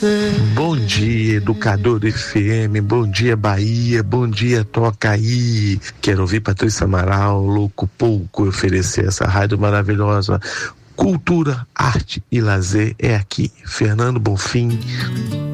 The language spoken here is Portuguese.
Bom dia, Educador FM, bom dia, Bahia, bom dia, Tocaí. Quero ouvir Patrícia Amaral, louco pouco, oferecer essa rádio maravilhosa. Cultura, arte e lazer é aqui. Fernando Bonfim.